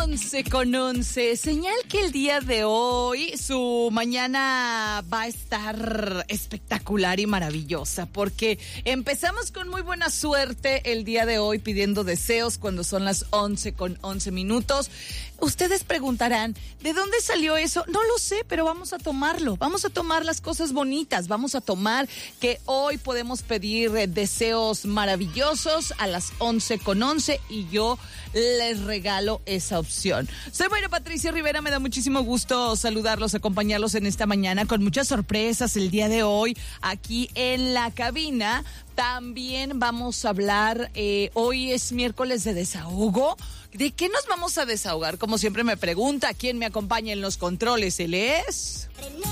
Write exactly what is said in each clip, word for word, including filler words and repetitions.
once con once, señal que el día de hoy su mañana va a estar espectacular y maravillosa, porque empezamos con muy buena suerte el día de hoy pidiendo deseos cuando son las once con once minutos. Ustedes preguntarán, ¿de dónde salió eso? No lo sé, pero vamos a tomarlo, vamos a tomar las cosas bonitas, vamos a tomar que hoy podemos pedir deseos maravillosos a las once con once y yo les regalo esa opción. Soy Mayra Patricia Rivera, me da muchísimo gusto saludarlos, acompañarlos en esta mañana con muchas sorpresas el día de hoy aquí en la cabina. También vamos a hablar, eh, hoy es miércoles de desahogo. ¿De qué nos vamos a desahogar? Como siempre me pregunta, ¿quién me acompaña en los controles? Él es... René,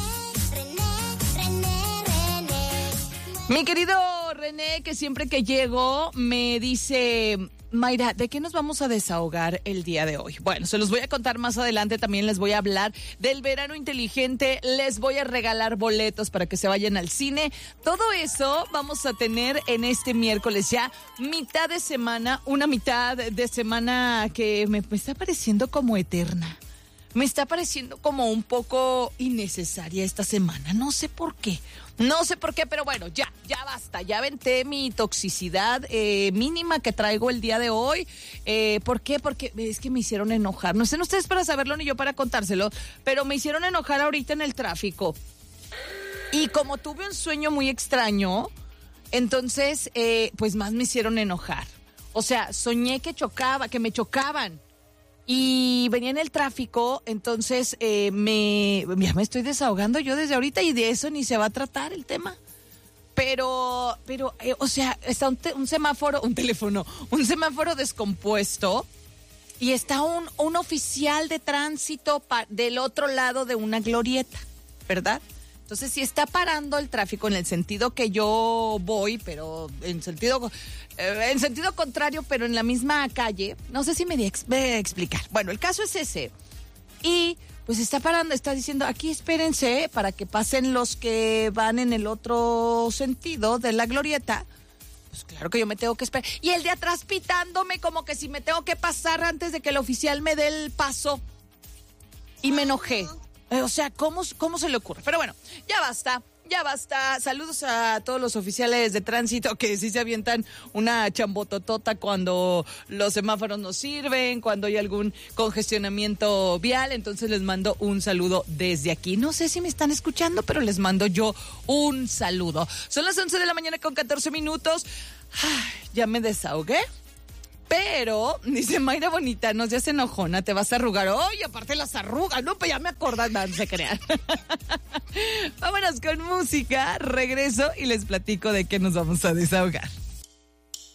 René, René, René. Mi querido René, que siempre que llego me dice... Mayra, ¿de qué nos vamos a desahogar el día de hoy? Bueno, se los voy a contar más adelante, también les voy a hablar del verano inteligente, les voy a regalar boletos para que se vayan al cine. Todo eso vamos a tener en este miércoles, ya mitad de semana, una mitad de semana que me, me está pareciendo como eterna. Me está pareciendo como un poco innecesaria esta semana, no sé por qué. No sé por qué, pero bueno, ya, ya basta. Ya aventé mi toxicidad eh, mínima que traigo el día de hoy. Eh, ¿Por qué? Porque es que me hicieron enojar. No sé ustedes para saberlo ni yo para contárselo, pero me hicieron enojar ahorita en el tráfico. Y como tuve un sueño muy extraño, entonces, eh, pues más me hicieron enojar. O sea, soñé que chocaba, que me chocaban. Y venía en el tráfico, entonces eh, me, ya me estoy desahogando yo desde ahorita y de eso ni se va a tratar el tema. Pero, pero, eh, o sea, está un, te, un semáforo, un teléfono, un semáforo descompuesto y está un, un oficial de tránsito pa, del otro lado de una glorieta, ¿verdad? Entonces, si está parando el tráfico en el sentido que yo voy, pero en sentido eh, en sentido contrario, pero en la misma calle, no sé si me voy a explicar. Bueno, el caso es ese. Y pues está parando, está diciendo, aquí espérense para que pasen los que van en el otro sentido de la glorieta. Pues claro que yo me tengo que esperar. Y el de atrás pitándome como que si me tengo que pasar antes de que el oficial me dé el paso. Y me enojé. O sea, ¿cómo, ¿cómo se le ocurre? Pero bueno, ya basta, ya basta. Saludos a todos los oficiales de tránsito que sí se avientan una chambototota cuando los semáforos no sirven, cuando hay algún congestionamiento vial. Entonces les mando un saludo desde aquí. No sé si me están escuchando, pero les mando yo un saludo. Son las once de la mañana con catorce minutos. Ay, ya me desahogué. Pero, dice Mayra Bonita, no seas enojona, te vas a arrugar. ¡Oye, aparte las arrugas! No, pues ya me acordás, no se crean. Vámonos con música, regreso y les platico de qué nos vamos a desahogar.